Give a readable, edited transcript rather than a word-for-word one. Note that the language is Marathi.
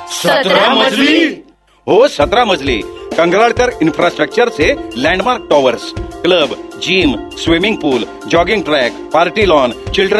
17 मजली? हो, 17 मजली. कंगराळकर इन्फ्रास्ट्रक्चर से landmark towers, club, gym, swimming पूल, jogging track, party lawn, children